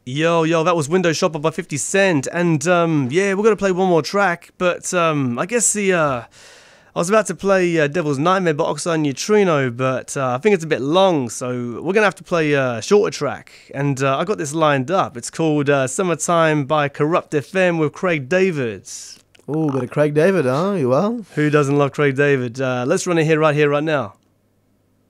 Yo, that was Window Shopper by 50 Cent, and yeah, we're gonna play one more track, but I guess I was about to play Devil's Nightmare by Oxide Neutrino, but I think it's a bit long, so we're gonna have to play a shorter track, and I got this lined up. It's called Summertime by Corrupt FM with Craig David. Oh, bit of Craig David, huh? You well? Who doesn't love Craig David? Let's run it right here, right now.